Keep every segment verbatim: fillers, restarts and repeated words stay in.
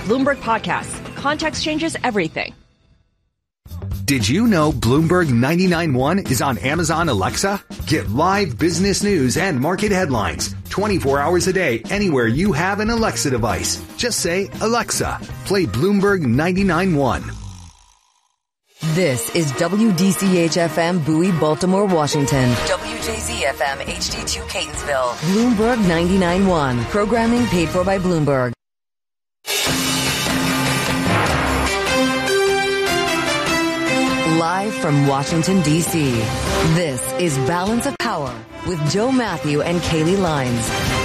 Bloomberg Podcasts. Context changes everything. Did you know Bloomberg ninety-nine point one is on Amazon Alexa? Get live business news and market headlines twenty-four hours a day anywhere you have an Alexa device. Just say, Alexa, play Bloomberg ninety-nine point one. This is W D C H F M Bowie, Baltimore, Washington. W J Z F M H D two Catonsville. Bloomberg ninety-nine point one. Programming paid for by Bloomberg. Live from Washington, D C, this is Balance of Power with Joe Matthew and Kaylee Lines.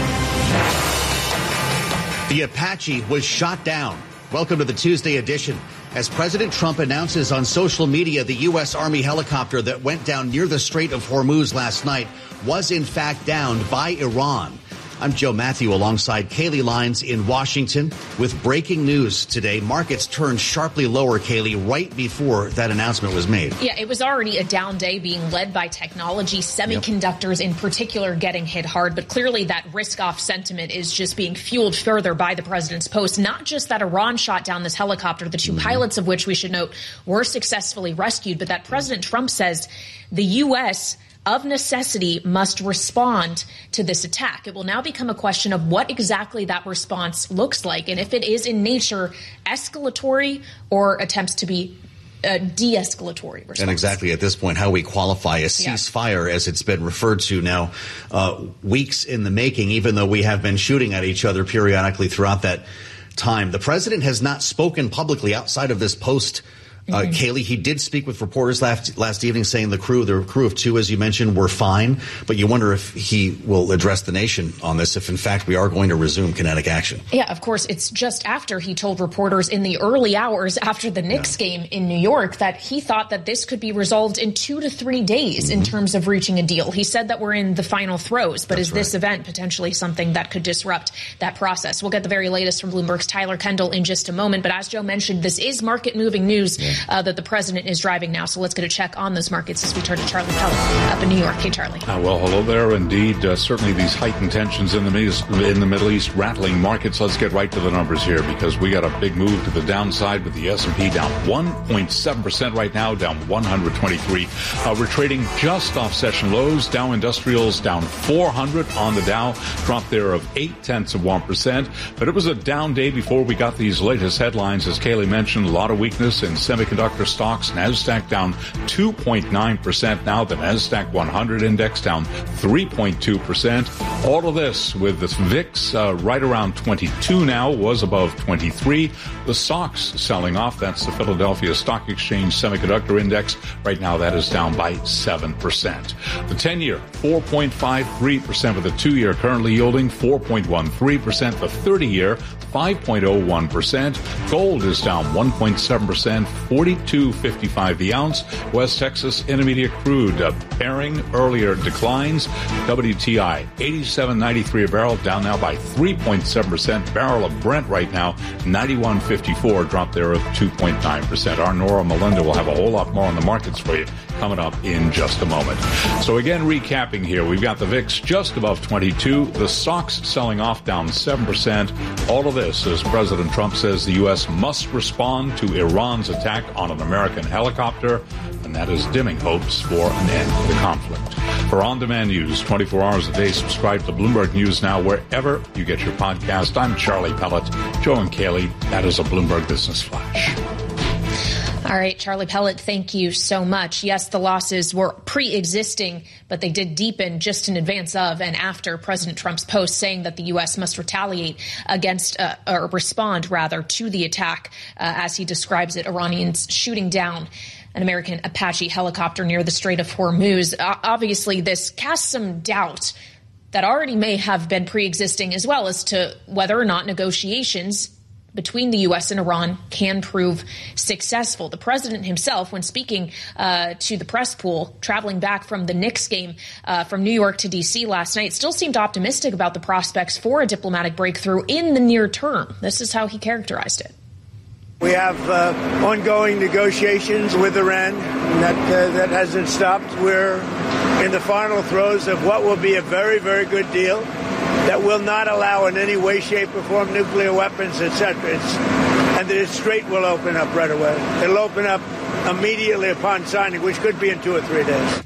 The Apache was shot down. Welcome to the Tuesday edition. As President Trump announces on social media, the U S. Army helicopter that went down near the Strait of Hormuz last night was in fact downed by Iran. I'm Joe Matthew alongside Kaylee Lines in Washington with breaking news today. Markets turned sharply lower, Kaylee, right before that announcement was made. Yeah, it was already a down day being led by technology, semiconductors yep. in particular getting hit hard. But clearly that risk-off sentiment is just being fueled further by the president's post. Not just that Iran shot down this helicopter, the two mm-hmm. pilots of which we should note were successfully rescued, but that President Trump says the U S of necessity must respond to this attack. It will now become a question of what exactly that response looks like, and if it is in nature escalatory or attempts to be a de-escalatory response. And exactly at this point, how we qualify a ceasefire, yeah. as it's been referred to now, uh, weeks in the making, even though we have been shooting at each other periodically throughout that time. The president has not spoken publicly outside of this post. Uh, mm-hmm. Kaylee, he did speak with reporters last last evening saying the crew, the crew of two, as you mentioned, were fine. But you wonder if he will address the nation on this, if in fact we are going to resume kinetic action. Yeah, of course. It's just after he told reporters in the early hours after the Knicks yeah. game in New York that he thought that this could be resolved in two to three days mm-hmm. in terms of reaching a deal. He said that we're in the final throes, but That's is this right. event potentially something that could disrupt that process? We'll get the very latest from Bloomberg's Tyler Kendall in just a moment. But as Joe mentioned, this is market-moving news. Yeah. Uh, that the president is driving now. So let's get a check on those markets as we turn to Charlie Pellet up in New York. Hey, Charlie. Uh, well, hello there. Indeed, uh, certainly these heightened tensions in the, in the Middle East rattling markets. Let's get right to the numbers here because we got a big move to the downside with the S and P down one point seven percent right now, down one hundred twenty-three. Uh, we're trading just off session lows. Dow Industrials down four hundred on the Dow, drop there of eight tenths of one percent. But it was a down day before we got these latest headlines. As Kaylee mentioned, a lot of weakness in semiconductor stocks. NASDAQ down two point nine percent now. The NASDAQ one hundred index down three point two percent. All of this with the V I X uh, right around twenty-two now, was above twenty-three. The S O X selling off. That's the Philadelphia Stock Exchange Semiconductor Index. Right now that is down by seven percent. The ten-year, four point five three percent, with the two-year currently yielding four point one three percent. The thirty-year, five point oh one percent. Gold is down one point seven percent, forty-two fifty-five the ounce. West Texas Intermediate crude uh, pairing earlier declines. W T I eighty-seven ninety-three a barrel, down now by three point seven percent. Barrel of Brent right now ninety-one fifty-four, drop there of two point nine percent. Our Nora Melinda will have a whole lot more on the markets for you coming up in just a moment. So again, recapping here, we've got the V I X just above twenty-two. The S O X selling off, down seven percent. All of this as President Trump says the U S must respond to Iran's attack on an American helicopter, and that is dimming hopes for an end to the conflict. For on-demand news, twenty-four hours a day, subscribe to Bloomberg News Now wherever you get your podcast. I'm Charlie Pellet. Joe and Kaylee, that is a Bloomberg Business Flash. All right, Charlie Pellet, thank you so much. Yes, the losses were pre-existing, but they did deepen just in advance of and after President Trump's post saying that the U S must retaliate against, uh, or respond, rather, to the attack, uh, as he describes it, Iranians shooting down an American Apache helicopter near the Strait of Hormuz. Uh, obviously, this casts some doubt that already may have been pre-existing as well as to whether or not negotiations between the U S and Iran can prove successful. The president himself, when speaking uh, to the press pool, traveling back from the Knicks game uh, from New York to D C last night, still seemed optimistic about the prospects for a diplomatic breakthrough in the near term. This is how he characterized it. We have uh, ongoing negotiations with Iran. That, uh, that hasn't stopped. We're in the final throes of what will be a very, very good deal that will not allow in any way, shape, or form nuclear weapons, et cetera. It's and the Strait will open up right away. It'll open up immediately upon signing, which could be in two or three days.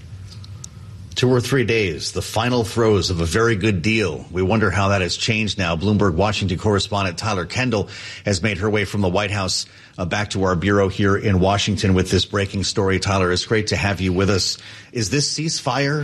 Two or three days, the final throes of a very good deal. We wonder how that has changed now. Bloomberg Washington correspondent Tyler Kendall has made her way from the White House uh, back to our bureau here in Washington with this breaking story. Tyler, it's great to have you with us. Is this ceasefire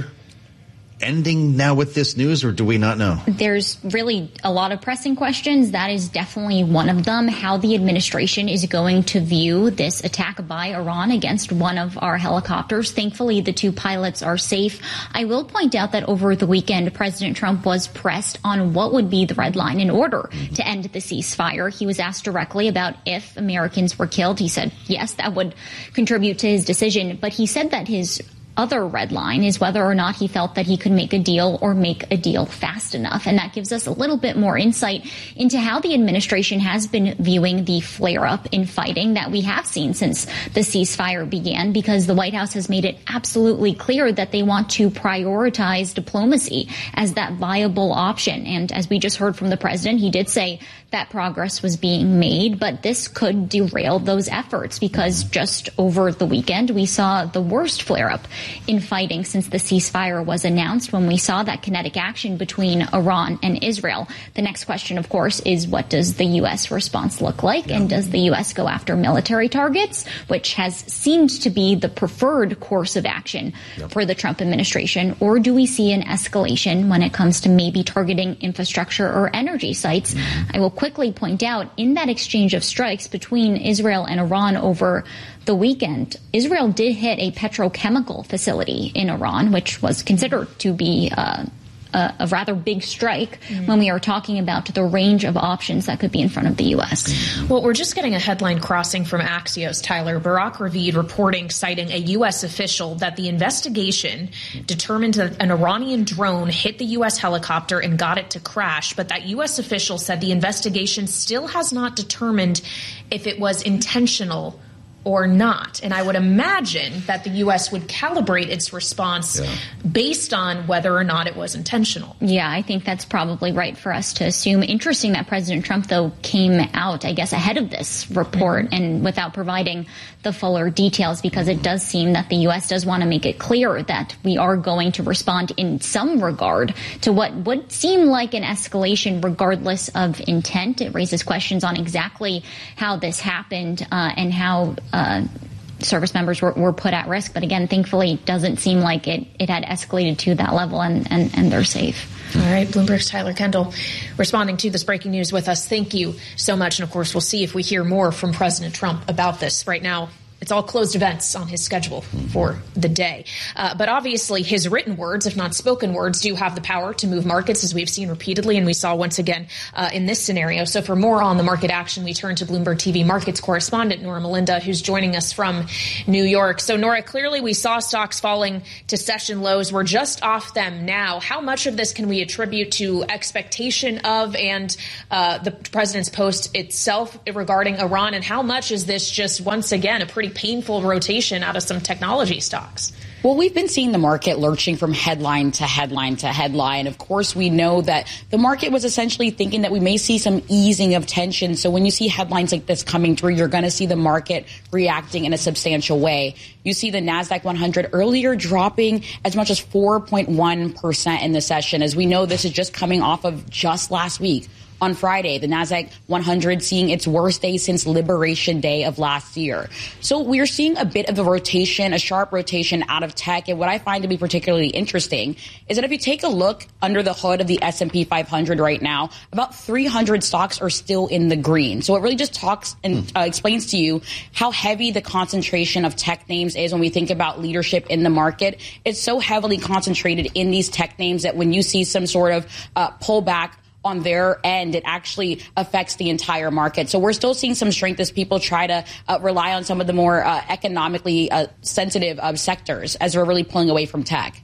ending now with this news, or do we not know? There's really a lot of pressing questions. That is definitely one of them. How the administration is going to view this attack by Iran against one of our helicopters. Thankfully, the two pilots are safe. I will point out that over the weekend, President Trump was pressed on what would be the red line in order to end the ceasefire. He was asked directly about if Americans were killed. He said, yes, that would contribute to his decision. But he said that his other red line is whether or not he felt that he could make a deal or make a deal fast enough. And that gives us a little bit more insight into how the administration has been viewing the flare-up in fighting that we have seen since the ceasefire began, because the White House has made it absolutely clear that they want to prioritize diplomacy as that viable option. And as we just heard from the president, he did say that progress was being made, but this could derail those efforts, because just over the weekend, we saw the worst flare-up in fighting since the ceasefire was announced, when we saw that kinetic action between Iran and Israel. The next question, of course, is what does the U S response look like? Yeah. And does the U S go after military targets, which has seemed to be the preferred course of action yep. for the Trump administration? Or do we see an escalation when it comes to maybe targeting infrastructure or energy sites? Mm-hmm. I will quickly point out, in that exchange of strikes between Israel and Iran over the weekend, Israel did hit a petrochemical facility in Iran, which was considered to be uh, a, a rather big strike mm. when we are talking about the range of options that could be in front of the U S. Well, we're just getting a headline crossing from Axios, Tyler. Barak Ravid reporting, citing a U S official, that the investigation determined that an Iranian drone hit the U S helicopter and got it to crash. But that U S official said the investigation still has not determined if it was intentional or not. And I would imagine that the U S would calibrate its response yeah. based on whether or not it was intentional. Yeah, I think that's probably right for us to assume. Interesting that President Trump, though, came out, I guess, ahead of this report mm-hmm. and without providing the fuller details, because it does seem that the U S does want to make it clear that we are going to respond in some regard to what would seem like an escalation regardless of intent. It raises questions on exactly how this happened uh, and how Uh, service members were, were put at risk. But again, thankfully, it doesn't seem like it, it had escalated to that level, and, and, and they're safe. All right. Bloomberg's Tyler Kendall responding to this breaking news with us. Thank you so much. And of course, we'll see if we hear more from President Trump about this. Right now, it's all closed events on his schedule for the day. Uh, but obviously, his written words, if not spoken words, do have the power to move markets, as we've seen repeatedly, and we saw once again uh, in this scenario. So for more on the market action, we turn to Bloomberg T V markets correspondent Nora Melinda, who's joining us from New York. So, Nora, clearly we saw stocks falling to session lows. We're just off them now. How much of this can we attribute to expectation of and uh, the president's post itself regarding Iran? And how much is this just, once again, a pretty painful rotation out of some technology stocks? Well, we've been seeing the market lurching from headline to headline to headline. Of course, we know that the market was essentially thinking that we may see some easing of tension. So when you see headlines like this coming through, you're going to see the market reacting in a substantial way. You see the NASDAQ one hundred earlier dropping as much as four point one percent in the session. As we know, this is just coming off of just last week. On Friday, the NASDAQ one hundred seeing its worst day since Liberation Day of last year. So we're seeing a bit of a rotation, a sharp rotation out of tech. And what I find to be particularly interesting is that if you take a look under the hood of the S and P five hundred right now, about three hundred stocks are still in the green. So it really just talks and uh, explains to you how heavy the concentration of tech names is when we think about leadership in the market. It's so heavily concentrated in these tech names that when you see some sort of uh, pullback on their end, it actually affects the entire market. So we're still seeing some strength as people try to uh, rely on some of the more uh, economically uh, sensitive uh, sectors as we're really pulling away from tech.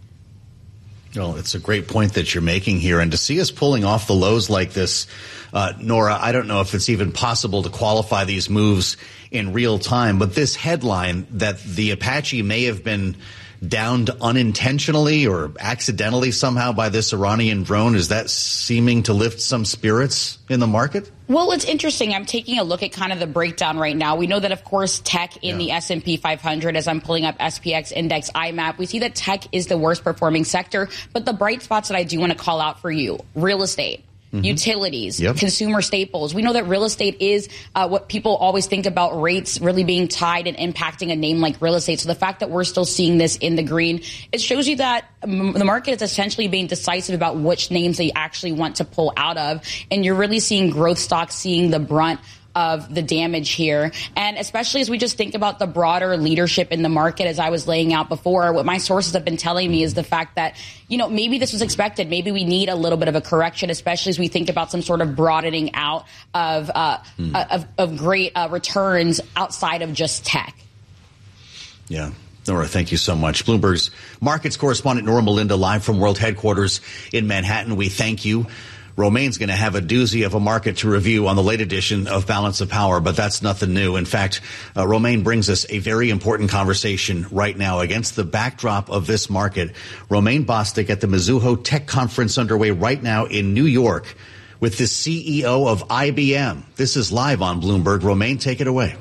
Well, it's a great point that you're making here. And to see us pulling off the lows like this, uh, Nora, I don't know if it's even possible to qualify these moves in real time. But this headline that the Apache may have been downed unintentionally or accidentally somehow by this Iranian drone? Is that seeming to lift some spirits in the market? Well, it's interesting. I'm taking a look at kind of the breakdown right now. We know that, of course, tech in yeah. the S and P five hundred, as I'm pulling up S P X Index I MAP, we see that tech is the worst performing sector. But the bright spots that I do want to call out for you, real estate. Mm-hmm. Utilities, yep. consumer staples. We know that real estate is uh, what people always think about, rates really being tied and impacting a name like real estate. So the fact that we're still seeing this in the green, it shows you that m- the market is essentially being decisive about which names they actually want to pull out of. And you're really seeing growth stocks seeing the brunt of the damage here. And especially as we just think about the broader leadership in the market, as I was laying out before, what my sources have been telling me is the fact that, you know, maybe this was expected. Maybe we need a little bit of a correction, especially as we think about some sort of broadening out of, uh, mm. of, of great uh, returns outside of just tech. Yeah. Nora, thank you so much. Bloomberg's markets correspondent Nora Melinda live from World Headquarters in Manhattan. We thank you. Romaine's going to have a doozy of a market to review on the late edition of Balance of Power, but that's nothing new. In fact, uh, Romaine brings us a very important conversation right now against the backdrop of this market. Romaine Bostick at the Mizuho Tech Conference underway right now in New York with the C E O of I B M. This is live on Bloomberg. Romaine, take it away.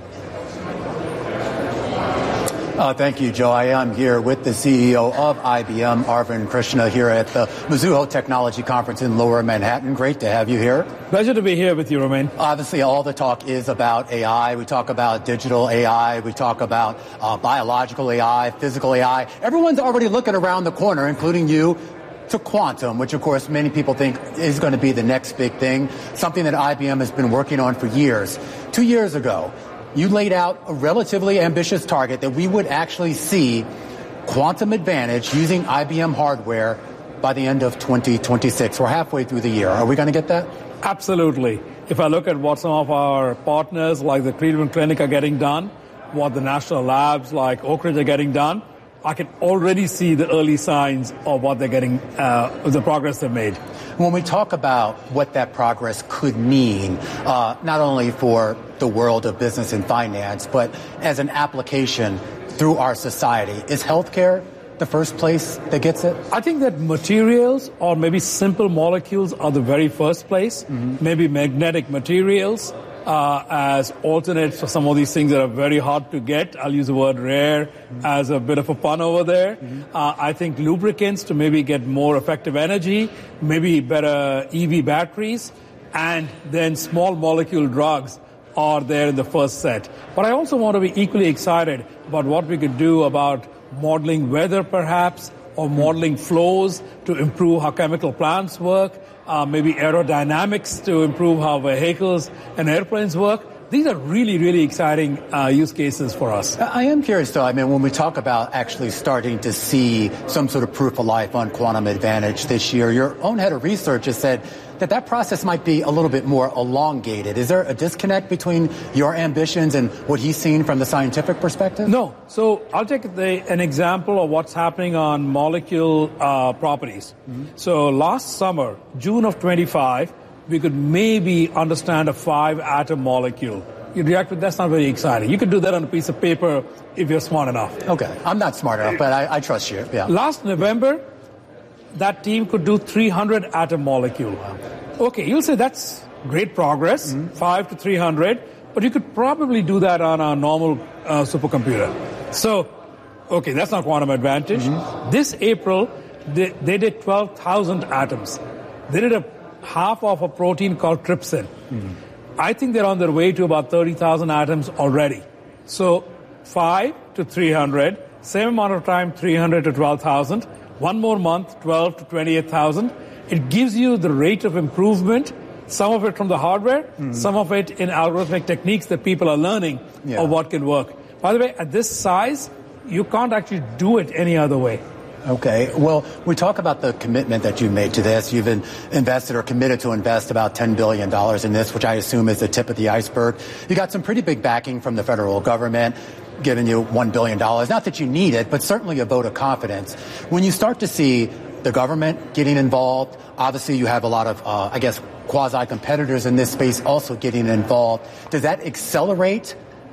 Uh, thank you, Joe. I am here with the C E O of I B M, Arvind Krishna, here at the Mizuho Technology Conference in Lower Manhattan. Great to have you here. Pleasure to be here with you, Romaine. Obviously, all the talk is about A I. We talk about digital A I. We talk about uh, biological A I, physical A I. Everyone's already looking around the corner, including you, to quantum, which, of course, many people think is going to be the next big thing, something that I B M has been working on for years. Two years ago, you laid out a relatively ambitious target that we would actually see quantum advantage using I B M hardware by the end of twenty twenty-six. We're halfway through the year. Are we going to get that? Absolutely. If I look at what some of our partners like the Cleveland Clinic are getting done, what the national labs like Oak Ridge are getting done, I can already see the early signs of what they're getting, uh, the progress they've made. When we talk about what that progress could mean, uh, not only for the world of business and finance, but as an application through our society, is healthcare the first place that gets it? I think that materials or maybe simple molecules are the very first place, mm-hmm. maybe magnetic materials. Uh, as alternates for some of these things that are very hard to get. I'll use the word rare mm-hmm. as a bit of a pun over there. Mm-hmm. Uh, I think lubricants to maybe get more effective energy, maybe better E V batteries, and then small molecule drugs are there in the first set. But I also want to be equally excited about what we could do about modeling weather perhaps, or modeling flows to improve how chemical plants work. Uh, maybe aerodynamics to improve how vehicles and airplanes work. These are really, really exciting uh, use cases for us. I am curious, though. I mean, when we talk about actually starting to see some sort of proof of life on quantum advantage this year, your own head of research has said that that process might be a little bit more elongated. Is there a disconnect between your ambitions and what he's seen from the scientific perspective? No. So I'll take the, an example of what's happening on molecule uh, properties. Mm-hmm. So last summer, June of twenty-five, we could maybe understand a five-atom molecule. You react with that's not very exciting. You could do that on a piece of paper if you're smart enough. Okay. I'm not smart enough, but I, I trust you. Yeah. Last November, that team could do three hundred atom molecule. Okay, you'll say that's great progress, mm-hmm. five to three hundred, but you could probably do that on a normal uh, supercomputer. So, okay, that's not quantum advantage. Mm-hmm. This April, they, they did twelve thousand atoms. They did a half of a protein called trypsin. Mm-hmm. I think they're on their way to about thirty thousand atoms already. So, five to three hundred, same amount of time, three hundred to twelve thousand. One more month, twelve to twenty-eight thousand. It gives you the rate of improvement, some of it from the hardware, mm. some of it in algorithmic techniques that people are learning yeah. of what can work. By the way, at this size, you can't actually do it any other way. Okay. Well, we talk about the commitment that you made to this. You've been invested or committed to invest about ten billion dollars in this, which I assume is the tip of the iceberg. You got some pretty big backing from the federal government, giving you one billion dollars. Not that you need it, but certainly a vote of confidence. When you start to see the government getting involved, obviously you have a lot of, uh, I guess, quasi-competitors in this space also getting involved. Does that accelerate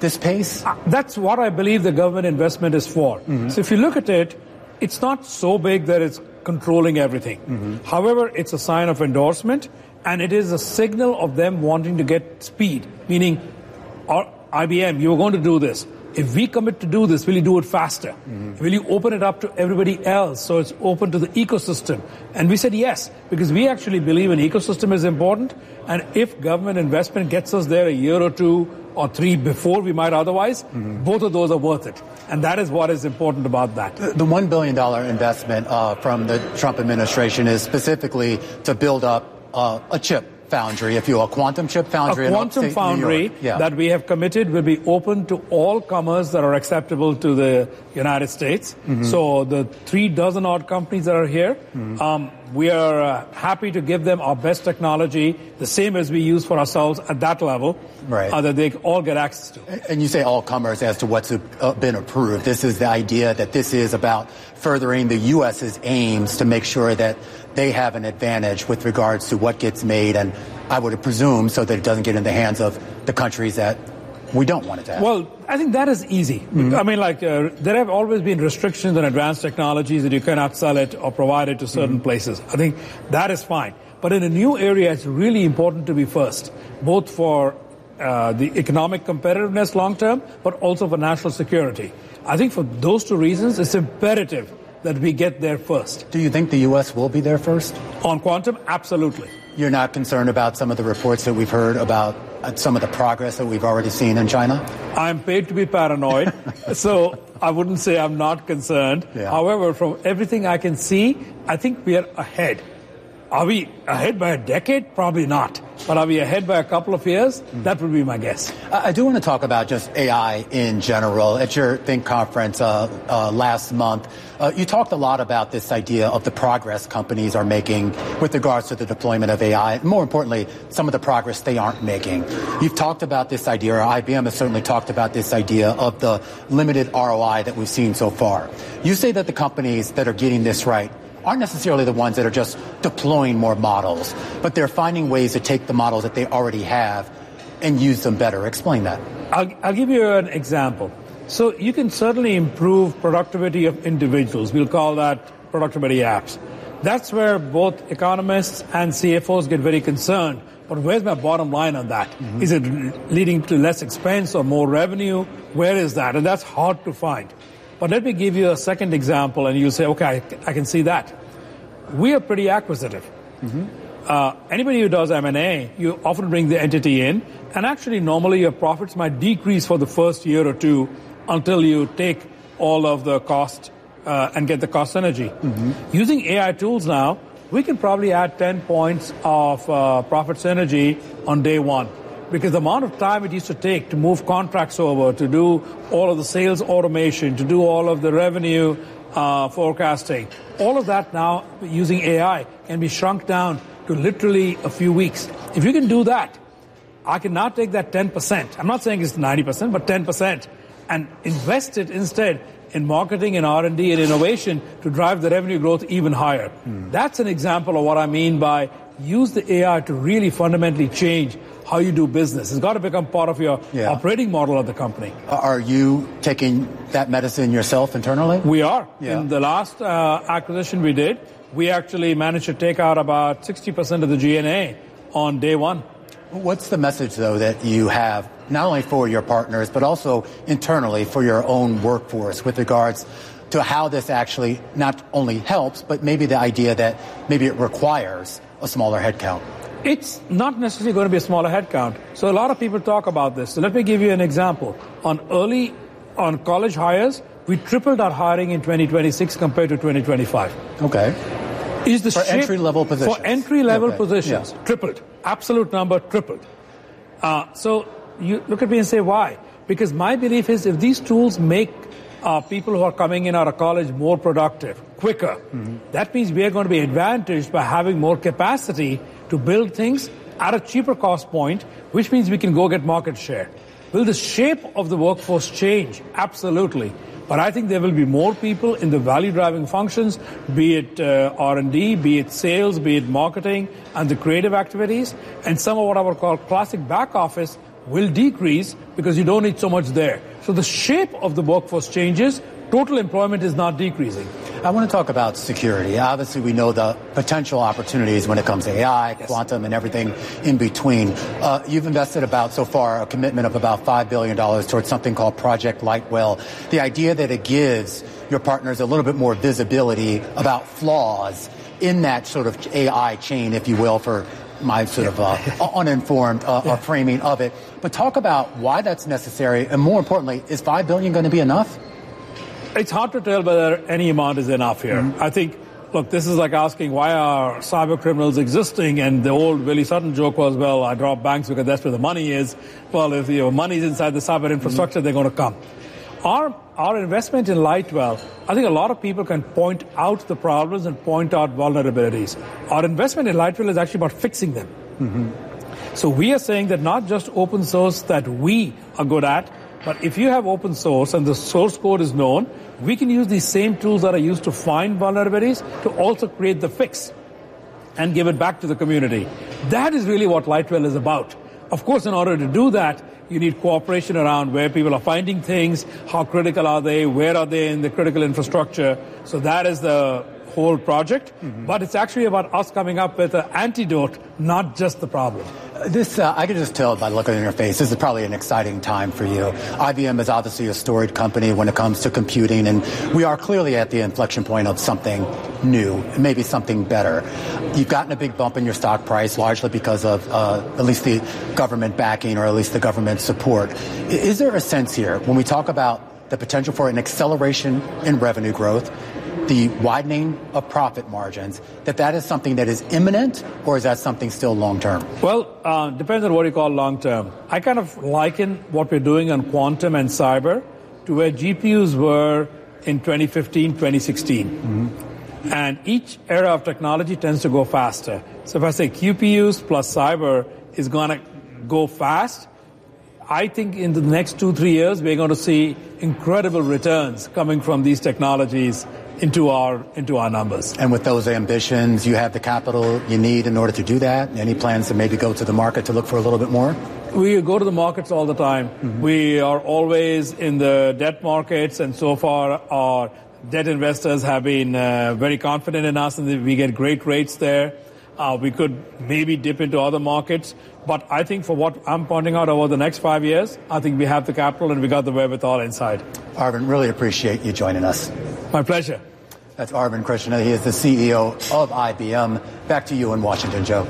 this pace? Uh, that's what I believe the government investment is for. Mm-hmm. So if you look at it, it's not so big that it's controlling everything. Mm-hmm. However, it's a sign of endorsement, and it is a signal of them wanting to get speed, meaning, or I B M, you're going to do this. If we commit to do this, will you do it faster? Mm-hmm. Will you open it up to everybody else so it's open to the ecosystem? And we said yes, because we actually believe an ecosystem is important. And if government investment gets us there a year or two or three before we might otherwise, mm-hmm. both of those are worth it. And that is what is important about that. The, the one billion dollars investment uh, from the Trump administration is specifically to build up uh, a chip foundry, if you will, a quantum chip foundry. A quantum foundry yeah. that we have committed will be open to all comers that are acceptable to the United States. Mm-hmm. So the three dozen odd companies that are here, mm-hmm. um, we are uh, happy to give them our best technology, the same as we use for ourselves at that level, right. uh, that they all get access to. And you say all comers as to what's uh, been approved. This is the idea that this is about furthering the U S's aims to make sure that they have an advantage with regards to what gets made, and I would presume so that it doesn't get in the hands of the countries that we don't want it to have. Well, I think that is easy. Mm-hmm. I mean, like, uh, there have always been restrictions on advanced technologies that you cannot sell it or provide it to certain mm-hmm. places. I think that is fine. But in a new area, it's really important to be first, both for uh, the economic competitiveness long term, but also for national security. I think for those two reasons, it's imperative that we get there first. Do you think the U S will be there first? On quantum, absolutely. You're not concerned about some of the reports that we've heard about uh, some of the progress that we've already seen in China? I'm paid to be paranoid, so I wouldn't say I'm not concerned. Yeah. However, from everything I can see, I think we are ahead. Are we ahead by a decade? Probably not. But are we ahead by a couple of years? Mm. That would be my guess. I do want to talk about just A I in general. At your Think conference uh, uh, last month, uh, you talked a lot about this idea of the progress companies are making with regards to the deployment of A I. And more importantly, some of the progress they aren't making. You've talked about this idea, or I B M has certainly talked about this idea of the limited R O I that we've seen so far. You say that the companies that are getting this right aren't necessarily the ones that are just deploying more models, but they're finding ways to take the models that they already have and use them better. Explain that. I'll, I'll give you an example. So you can certainly improve productivity of individuals. We'll call that productivity apps. That's where both economists and C F Os get very concerned. But where's my bottom line on that? Mm-hmm. Is it leading to less expense or more revenue? Where is that? And that's hard to find. But let me give you a second example, and you'll say, okay, I, I can see that. We are pretty acquisitive. Mm-hmm. Uh, anybody who does M and A, you often bring the entity in, and actually normally your profits might decrease for the first year or two until you take all of the cost uh, and get the cost synergy. Mm-hmm. Using A I tools now, we can probably add ten points of uh, profit synergy on day one. Because the amount of time it used to take to move contracts over, to do all of the sales automation, to do all of the revenue uh, forecasting, all of that now using A I can be shrunk down to literally a few weeks. If you can do that, I can now take that ten percent. I'm not saying it's ninety percent, but ten percent, and invest it instead in marketing and R and D and innovation to drive the revenue growth even higher. Hmm. That's an example of what I mean by use the A I to really fundamentally change how you do business. It's got to become part of your yeah. operating model of the company. Are you taking that medicine yourself internally? We are. Yeah. In the last uh, acquisition we did, we actually managed to take out about sixty percent of the G N A on day one. What's the message, though, that you have, not only for your partners, but also internally for your own workforce with regards to how this actually not only helps, but maybe the idea that maybe it requires a smaller headcount? It's not necessarily going to be a smaller headcount. So a lot of people talk about this. So let me give you an example. On early, on college hires, we tripled our hiring in twenty twenty-six compared to twenty twenty-five. Okay. Is the for shape, entry-level positions? For entry-level okay. positions, yeah. tripled. Absolute number, tripled. Uh, so you look at me and say, why? Because my belief is if these tools make uh, people who are coming in out of college more productive, quicker, mm-hmm. that means we are going to be advantaged by having more capacity to build things at a cheaper cost point, which means we can go get market share. Will the shape of the workforce change? Absolutely. But I think there will be more people in the value-driving functions, be it uh, R and D, be it sales, be it marketing, and the creative activities. And some of what I would call classic back office will decrease because you don't need so much there. So the shape of the workforce changes. Total employment is not decreasing. I want to talk about security. Obviously, we know the potential opportunities when it comes to A I, yes. quantum, and everything in between. Uh, you've invested about, so far, a commitment of about five billion dollars towards something called Project Lightwell. The idea that it gives your partners a little bit more visibility about flaws in that sort of A I chain, if you will, for my sort of uh, uninformed uh, yeah. framing of it. But talk about why that's necessary, and more importantly, is five billion dollars going to be enough? It's hard to tell whether any amount is enough here. Mm-hmm. I think, look, this is like asking why are cyber criminals existing? And the old Willie Sutton joke was, well, I drop banks because that's where the money is. Well, if your money is inside the cyber infrastructure, mm-hmm. they're going to come. Our our investment in Lightwell, I think a lot of people can point out the problems and point out vulnerabilities. Our investment in Lightwell is actually about fixing them. Mm-hmm. So we are saying that not just open source that we are good at, but if you have open source and the source code is known, we can use these same tools that are used to find vulnerabilities to also create the fix and give it back to the community. That is really what Lightwell is about. Of course, in order to do that, you need cooperation around where people are finding things, how critical are they, where are they in the critical infrastructure. So that is the whole project. Mm-hmm. But it's actually about us coming up with an antidote, not just the problem. This, uh, I can just tell by looking at your face, this is probably an exciting time for you. I B M is obviously a storied company when it comes to computing, and we are clearly at the inflection point of something new, maybe something better. You've gotten a big bump in your stock price, largely because of uh, at least the government backing or at least the government support. Is there a sense here, when we talk about the potential for an acceleration in revenue growth, the widening of profit margins, that that is something that is imminent, or is that something still long-term? Well, uh, depends on what you call long-term. I kind of liken what we're doing on quantum and cyber to where G P Us were in twenty fifteen, twenty sixteen. Mm-hmm. And each era of technology tends to go faster. So if I say Q P Us plus cyber is going to go fast, I think in the next two, three years, we're going to see incredible returns coming from these technologies into our into our numbers. And with those ambitions, you have the capital you need in order to do that? Any plans to maybe go to the market to look for a little bit more? We go to the markets all the time. Mm-hmm. We are always in the debt markets, and so far our debt investors have been uh, very confident in us, and we get great rates there. Uh, we could maybe dip into other markets, but I think for what I'm pointing out over the next five years, I think we have the capital and we got the wherewithal inside. Arvind, really appreciate you joining us. My pleasure. That's Arvind Krishna. He is the C E O of I B M. Back to you in Washington, Joe.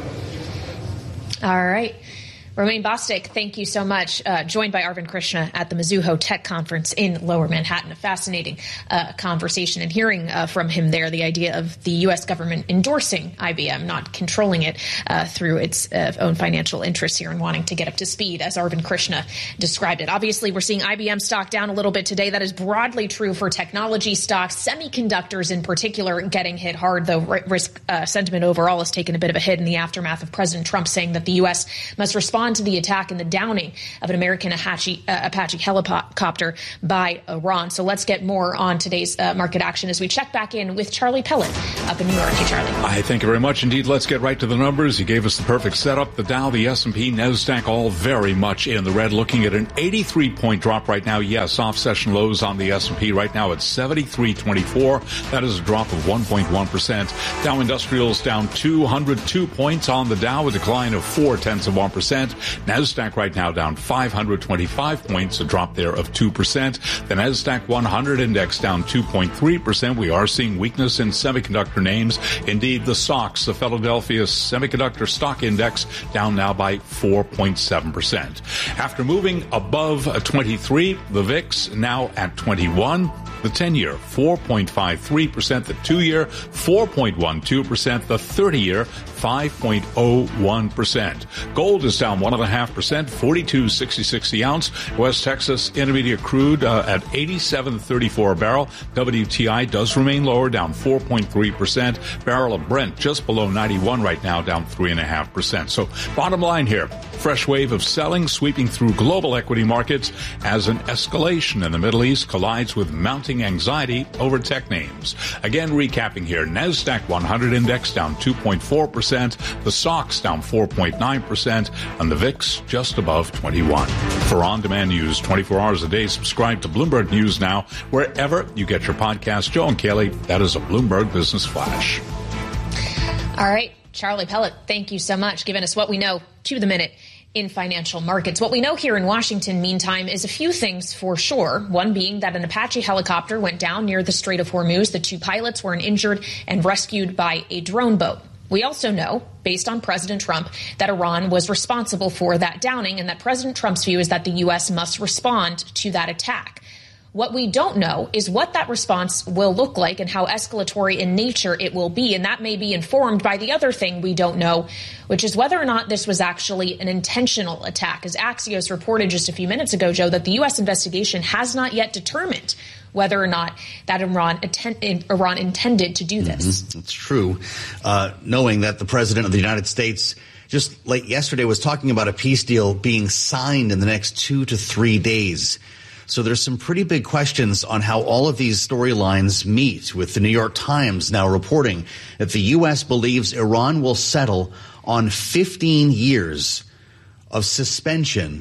All right. Romain Bostick, thank you so much. Uh, joined by Arvind Krishna at the Mizuho Tech Conference in Lower Manhattan. A fascinating uh, conversation, and hearing uh, from him there the idea of the U S government endorsing I B M, not controlling it uh, through its uh, own financial interests here and wanting to get up to speed, as Arvind Krishna described it. Obviously, we're seeing I B M stock down a little bit today. That is broadly true for technology stocks, semiconductors in particular getting hit hard, though risk uh, sentiment overall has taken a bit of a hit in the aftermath of President Trump saying that the U S must respond to the attack and the downing of an American Apache, uh, Apache helicopter by Iran. So let's get more on today's uh, market action as we check back in with Charlie Pellet up in New York. Hey, Charlie. I thank you very much indeed. Let's get right to the numbers. He gave us the perfect setup. The Dow, the S and P, NASDAQ, all very much in the red. Looking at an eighty-three point drop right now. Yes, off-session lows on the S and P right now at seventy-three twenty-four. That is a drop of one point one percent. Dow Industrials down two hundred two points on the Dow, a decline of four tenths of one percent. NASDAQ right now down five hundred twenty-five points, a drop there of two percent. The NASDAQ one hundred index down two point three percent. We are seeing weakness in semiconductor names. Indeed, the S O X, the Philadelphia Semiconductor Stock Index, down now by four point seven percent. After moving above twenty-three, the V I X now at twenty-one. The ten-year, four point five three percent. The two-year, four point one two percent. The thirty-year, five point oh one percent. Gold is down one point five percent, forty-two sixty-six the ounce. West Texas Intermediate crude uh, at eighty-seven thirty-four a barrel. W T I does remain lower, down four point three percent. Barrel of Brent just below ninety-one right now, down three point five percent. So bottom line here, fresh wave of selling sweeping through global equity markets as an escalation in the Middle East collides with mounting stoking anxiety over tech names. Again, recapping here, NASDAQ one hundred index down two point four percent, the S O X down four point nine percent, and the V I X just above twenty-one. For on-demand news twenty-four hours a day, subscribe to Bloomberg News Now wherever you get your podcast. Joe and Kaylee, that is a Bloomberg Business Flash. All right, Charlie Pellet, thank you so much, giving us what we know to the minute in financial markets. What we know here in Washington, meantime, is a few things for sure. One being that an Apache helicopter went down near the Strait of Hormuz. The two pilots were injured and rescued by a drone boat. We also know, based on President Trump, that Iran was responsible for that downing, and that President Trump's view is that the U S must respond to that attack. What we don't know is what that response will look like and how escalatory in nature it will be. And that may be informed by the other thing we don't know, which is whether or not this was actually an intentional attack. As Axios reported just a few minutes ago, Joe, that the U S investigation has not yet determined whether or not that Iran, atten- Iran intended to do this. Mm-hmm. It's true. Uh, knowing that the president of the United States just late yesterday was talking about a peace deal being signed in the next two to three days. So there's some pretty big questions on how all of these storylines meet, with the New York Times now reporting that the U S believes Iran will settle on fifteen years of suspension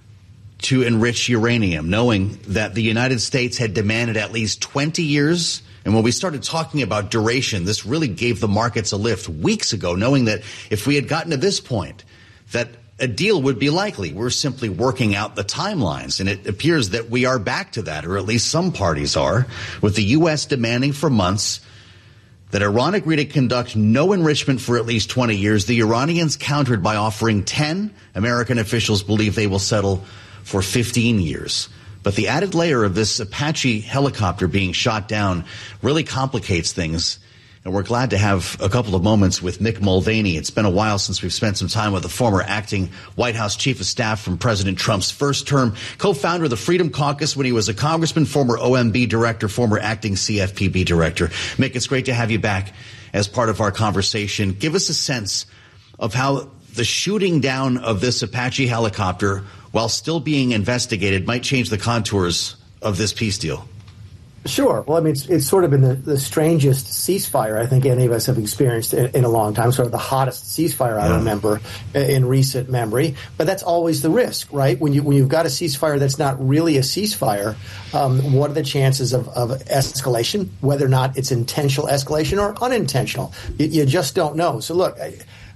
to enrich uranium, knowing that the United States had demanded at least twenty years. And when we started talking about duration, this really gave the markets a lift weeks ago, knowing that if we had gotten to this point, that a deal would be likely. We're simply working out the timelines, and it appears that we are back to that, or at least some parties are, with the U S demanding for months that Iran agree to conduct no enrichment for at least twenty years. The Iranians countered by offering ten. American officials believe they will settle for fifteen years. But the added layer of this Apache helicopter being shot down really complicates things. And we're glad to have a couple of moments with Mick Mulvaney. It's been a while since we've spent some time with the former acting White House chief of staff from President Trump's first term, co-founder of the Freedom Caucus when he was a congressman, former O M B director, former acting C F P B director. Mick, it's great to have you back as part of our conversation. Give us a sense of how the shooting down of this Apache helicopter, while still being investigated, might change the contours of this peace deal. Sure. Well, I mean, it's, it's sort of been the, the strangest ceasefire I think any of us have experienced in, in a long time, sort of the hottest ceasefire I yeah. remember in recent memory. But that's always the risk, right? When, you, when you've got a ceasefire that's not really a ceasefire, um, what are the chances of, of escalation, whether or not it's intentional escalation or unintentional? You, you just don't know. So, look, I,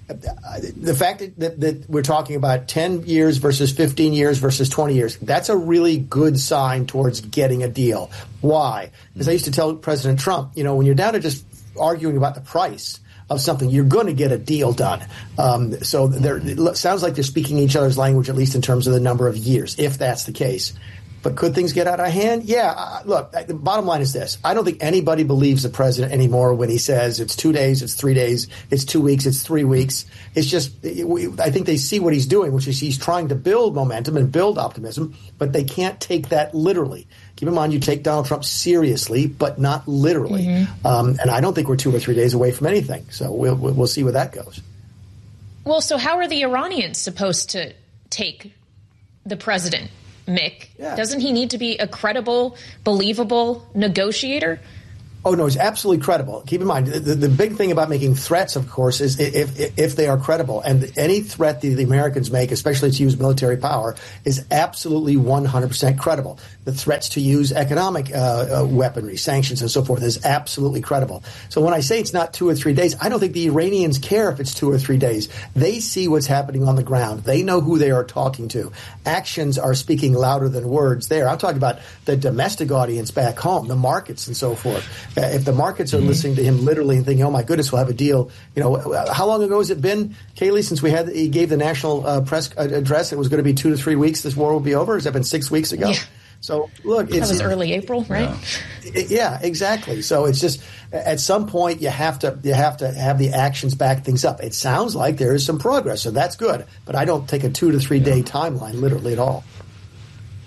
the fact that, that, that we're talking about ten years versus fifteen years versus twenty years, that's a really good sign towards getting a deal. Why? Because I used to tell President Trump, you know, when you're down to just arguing about the price of something, you're going to get a deal done. Um, so there, it sounds like they're speaking each other's language, at least in terms of the number of years, if that's the case. But could things get out of hand? Yeah. Uh, look, the bottom line is this. I don't think anybody believes the president anymore when he says it's two days, it's three days, it's two weeks, it's three weeks. It's just, I think they see what he's doing, which is he's trying to build momentum and build optimism, but they can't take that literally. Keep in mind, you take Donald Trump seriously, but not literally. Mm-hmm. Um, and I don't think we're two or three days away from anything. So we'll, we'll see where that goes. Well, so how are the Iranians supposed to take the president, Mick? Yeah. Doesn't he need to be a credible, believable negotiator? Oh, no, he's absolutely credible. Keep in mind, the, the big thing about making threats, of course, is if, if, if they are credible. And any threat that the Americans make, especially to use military power, is absolutely one hundred percent credible. The threats to use economic uh, uh, weaponry, sanctions, and so forth is absolutely credible. So when I say it's not two or three days, I don't think the Iranians care if it's two or three days. They see what's happening on the ground. They know who they are talking to. Actions are speaking louder than words there. I'm talking about the domestic audience back home, the markets and so forth. Uh, if the markets are mm-hmm. listening to him literally and thinking, oh, my goodness, we'll have a deal. You know, how long ago has it been, Kaylee, since we had he gave the national uh, press address it was going to be two to three weeks this war will be over? Has that been six weeks ago? Yeah. So, look, it's... That was early April, right? Yeah. yeah, exactly. So it's just, at some point, you have to you have to have the actions back things up. It sounds like there is some progress, so that's good. But I don't take a two- to three-day yeah. timeline literally at all.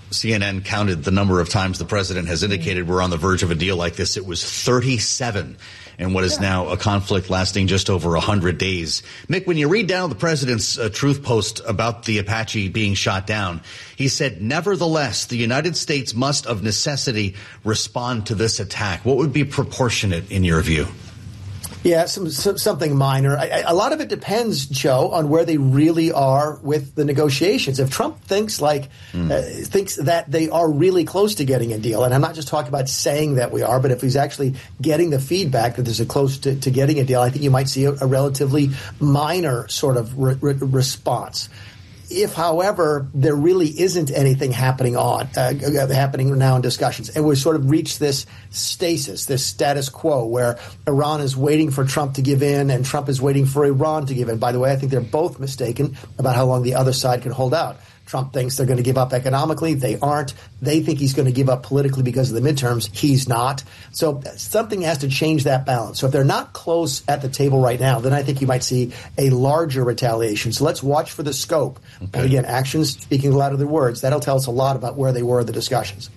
C N N counted the number of times the president has indicated we're on the verge of a deal like this. It was thirty-seven in what is yeah. now a conflict lasting just over one hundred days. Mick, when you read down the president's uh, truth post about the Apache being shot down, he said, nevertheless, the United States must of necessity respond to this attack. What would be proportionate in your view? Yeah, some, some, something minor. I, I, a lot of it depends, Joe, on where they really are with the negotiations. If Trump thinks like mm. uh, thinks that they are really close to getting a deal, and I'm not just talking about saying that we are, but if he's actually getting the feedback that there's a close to, to getting a deal, I think you might see a, a relatively minor sort of re- re- response. If, however, there really isn't anything happening on uh, happening now in discussions, and we've sort of reached this stasis, this status quo, where Iran is waiting for Trump to give in, and Trump is waiting for Iran to give in. By the way, I think they're both mistaken about how long the other side can hold out. Trump thinks they're going to give up economically. They aren't. They think he's going to give up politically because of the midterms. He's not. So something has to change that balance. So if they're not close at the table right now, then I think you might see a larger retaliation. So let's watch for the scope. Okay. And again, actions speaking louder than words. That'll tell us a lot about where they were in the discussions.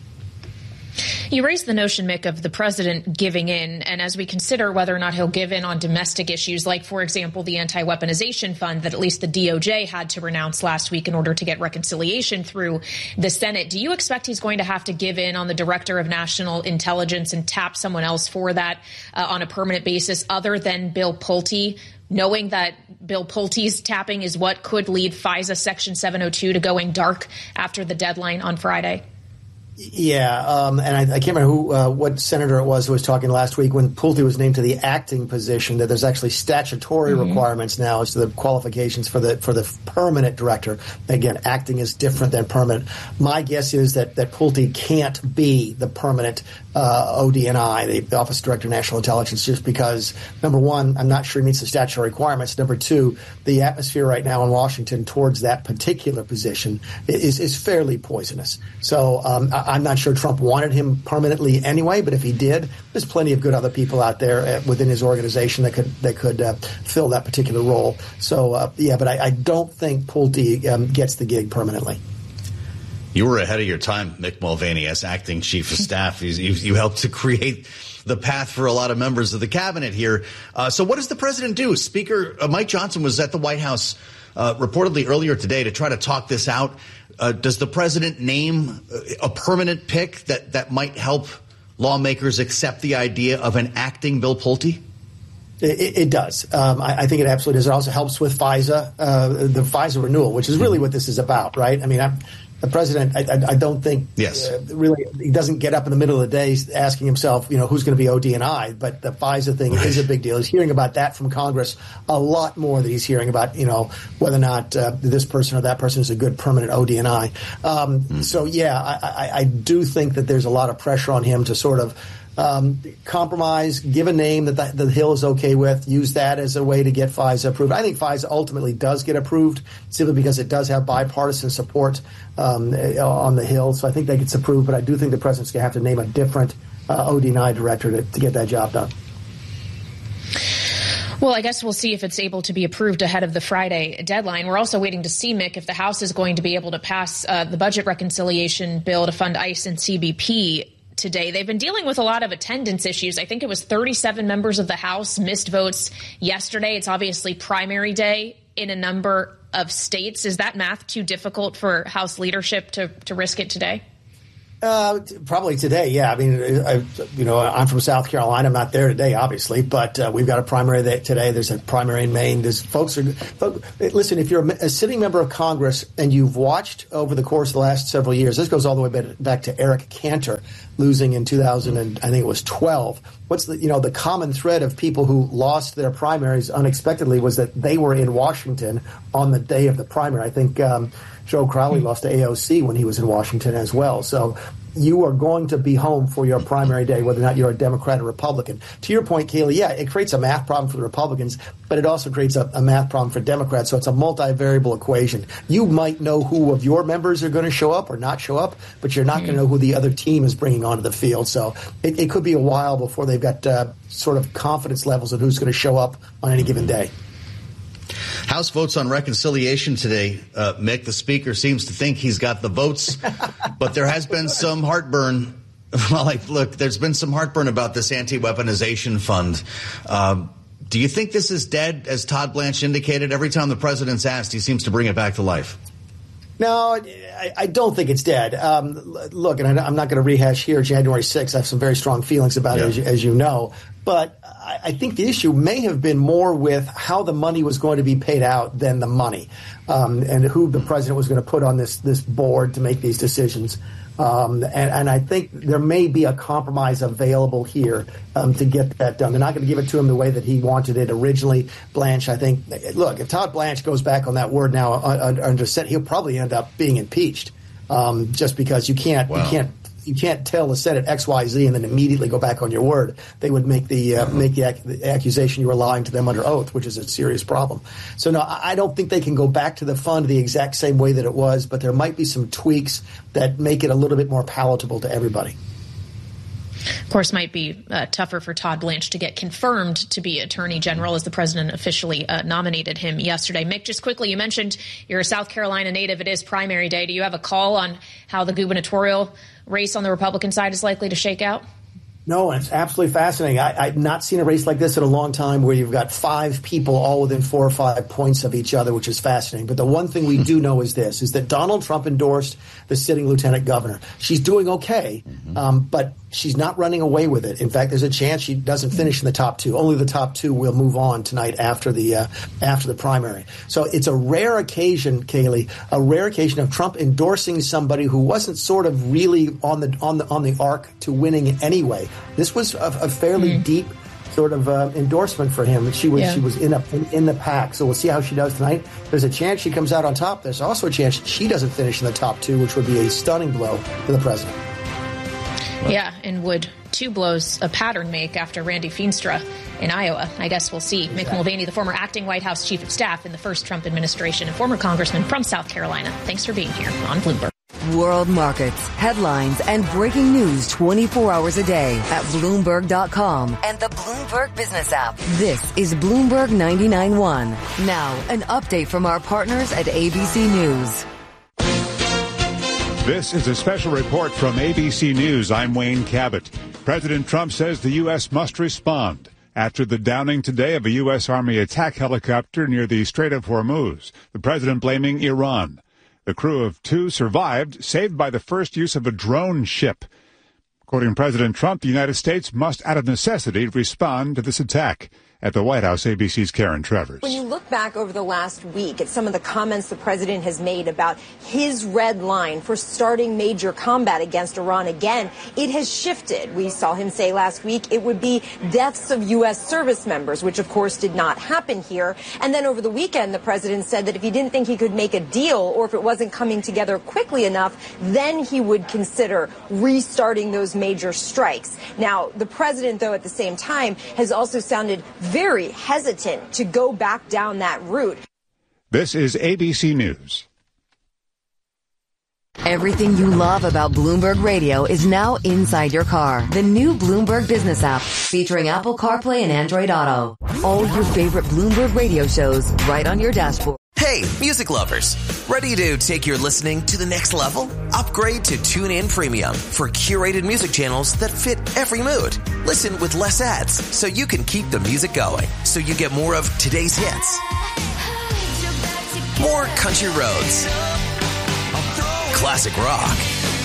You raised the notion, Mick, of the president giving in, and as we consider whether or not he'll give in on domestic issues, like, for example, the anti-weaponization fund that at least the D O J had to renounce last week in order to get reconciliation through the Senate, do you expect he's going to have to give in on the director of national intelligence and tap someone else for that uh, on a permanent basis other than Bill Pulte, knowing that Bill Pulte's tapping is what could lead FISA Section seven oh two to going dark after the deadline on Friday? Yeah, um, and I, I can't remember who, uh, what senator it was who was talking last week when Pulte was named to the acting position, that there's actually statutory mm-hmm. requirements now as to the qualifications for the for the permanent director. Again, acting is different than permanent. My guess is that, that Pulte can't be the permanent uh, O D N I, the, the Office of Director of National Intelligence, just because, number one, I'm not sure he meets the statutory requirements. Number two, the atmosphere right now in Washington towards that particular position is, is fairly poisonous. So um, I, I'm not sure Trump wanted him permanently anyway, but if he did, there's plenty of good other people out there uh, within his organization that could that could uh, fill that particular role. So, uh, yeah, but I, I don't think Pulte um, gets the gig permanently. You were ahead of your time, Mick Mulvaney, as acting chief of staff. You, you, you helped to create the path for a lot of members of the cabinet here. Uh, so what does the president do? Speaker uh, Mike Johnson was at the White House uh, reportedly earlier today to try to talk this out. Uh, does the president name a permanent pick that, that might help lawmakers accept the idea of an acting Bill Pulte? It, it does. Um, I, I think it absolutely does. It also helps with FISA, uh, the FISA renewal, which is really what this is about, right? I mean, I'm, the president, I, I, I don't think yes. uh, really he doesn't get up in the middle of the day asking himself, you know, who's going to be O D N I. But the FISA thing right. is a big deal. He's hearing about that from Congress a lot more than he's hearing about, you know, whether or not uh, this person or that person is a good permanent O D N I. Um, mm. So, yeah, I, I, I do think that there's a lot of pressure on him to sort of Um, compromise, give a name that the, the Hill is okay with, use that as a way to get FISA approved. I think FISA ultimately does get approved simply because it does have bipartisan support um, on the Hill. So I think that gets approved, but I do think the president's going to have to name a different uh, O D N I director to, to get that job done. Well, I guess we'll see if it's able to be approved ahead of the Friday deadline. We're also waiting to see, Mick, if the House is going to be able to pass uh, the budget reconciliation bill to fund ICE and C B P today. They've been dealing with a lot of attendance issues. I think it was thirty-seven members of the House missed votes yesterday. It's obviously primary day in a number of states. Is that math too difficult for House leadership to, to risk it today? Uh, probably today, yeah. I mean, I, you know, I'm from South Carolina. I'm not there today, obviously, but uh, we've got a primary there today. There's a primary in Maine. There's folks are folks, listen. If you're a, a sitting member of Congress and you've watched over the course of the last several years, this goes all the way back to Eric Cantor losing in two thousand and I think it was twelve. What's the you know the common thread of people who lost their primaries unexpectedly was that they were in Washington on the day of the primary. I think. Um, Joe Crowley lost to A O C when he was in Washington as well. So you are going to be home for your primary day, whether or not you're a Democrat or Republican. To your point, Kaylee, yeah, it creates a math problem for the Republicans, but it also creates a, a math problem for Democrats. So it's a multivariable equation. You might know who of your members are going to show up or not show up, but you're not mm-hmm. going to know who the other team is bringing onto the field. So it, it could be a while before they've got uh, sort of confidence levels of who's going to show up on any given day. House votes on reconciliation today. Uh, Mick, the speaker, seems to think he's got the votes, but there has been some heartburn. Well, like, look, there's been some heartburn about this anti-weaponization fund. Um, do you think this is dead, as Todd Blanche indicated? Every time the president's asked, he seems to bring it back to life. No, I, I don't think it's dead. Um, look, and I, I'm not going to rehash here January sixth. I have some very strong feelings about yeah. it, as you, as you know. But I, I think the issue may have been more with how the money was going to be paid out than the money, um, and who the president was going to put on this this board to make these decisions. Um, and, and I think there may be a compromise available here um, to get that done. They're not going to give it to him the way that he wanted it originally. Blanche, I think, look, if Todd Blanche goes back on that word now under Senate, he'll probably end up being impeached um, just because you can't wow. you can't. You can't tell the Senate X, Y, Z and then immediately go back on your word. They would make the uh, make the, ac- the accusation you were lying to them under oath, which is a serious problem. So, no, I don't think they can go back to the fund the exact same way that it was, but there might be some tweaks that make it a little bit more palatable to everybody. Of course, might be uh, tougher for Todd Blanche to get confirmed to be Attorney General, as the president officially uh, nominated him yesterday. Mick, just quickly, you mentioned you're a South Carolina native. It is primary day. Do you have a call on how the gubernatorial race on the Republican side is likely to shake out? No, it's absolutely fascinating. I, I've not seen a race like this in a long time, where you've got five people all within four or five points of each other, which is fascinating. But the one thing we do know is this, is that Donald Trump endorsed the sitting lieutenant governor. She's doing okay, mm-hmm. um, but she's not running away with it. In fact, there's a chance she doesn't finish in the top two. Only the top two will move on tonight after the uh, after the primary. So it's a rare occasion, Kaylee, a rare occasion of Trump endorsing somebody who wasn't sort of really on the on the on the arc to winning anyway. This was a, a fairly mm. deep sort of uh, endorsement for him. She was yeah. she was in, a, in in the pack. So we'll see how she does tonight. There's a chance she comes out on top. There's also a chance she doesn't finish in the top two, which would be a stunning blow to the president. Yeah, and would two blows a pattern make after Randy Feenstra in Iowa? I guess we'll see. Exactly. Mick Mulvaney, the former acting White House chief of staff in the first Trump administration and former congressman from South Carolina. Thanks for being here on Bloomberg. World markets, headlines, and breaking news twenty-four hours a day at Bloomberg dot com and the Bloomberg Business app. This is Bloomberg ninety-nine point one. Now, an update from our partners at A B C News. This is a special report from A B C News. I'm Wayne Cabot. President Trump says the U S must respond after the downing today of a U S Army attack helicopter near the Strait of Hormuz. The president blaming Iran. The crew of two survived, saved by the first use of a drone ship. According to President Trump, the United States must, out of necessity, respond to this attack. At the White House, A B C's Karen Travers. When you look back over the last week at some of the comments the president has made about his red line for starting major combat against Iran again, it has shifted. We saw him say last week it would be deaths of U S service members, which of course did not happen here. And then over the weekend, the president said that if he didn't think he could make a deal or if it wasn't coming together quickly enough, then he would consider restarting those major strikes. Now, the president, though, at the same time, has also sounded very hesitant to go back down that route. This is A B C News. Everything you love about Bloomberg Radio is now inside your car. The new Bloomberg Business app, featuring Apple CarPlay and Android Auto. All your favorite Bloomberg Radio shows right on your dashboard. Hey, music lovers. Ready to take your listening to the next level? Upgrade to TuneIn Premium for curated music channels that fit every mood. Listen with less ads so you can keep the music going. So you get more of today's hits, more country roads, classic rock.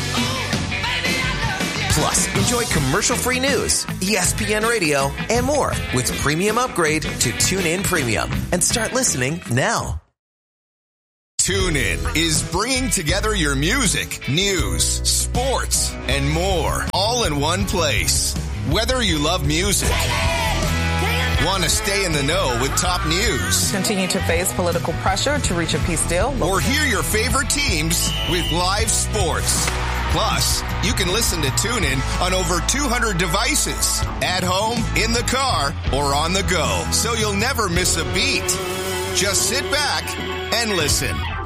Plus, enjoy commercial-free news, E S P N Radio, and more with Premium Upgrade to TuneIn Premium. And start listening now. TuneIn is bringing together your music, news, sports, and more, all in one place. Whether you love music, want to stay in the know with top news, continue to face political pressure to reach a peace deal, or hear your favorite teams with live sports. Plus, you can listen to TuneIn on over two hundred devices, at home, in the car, or on the go, so you'll never miss a beat. Just sit back and listen.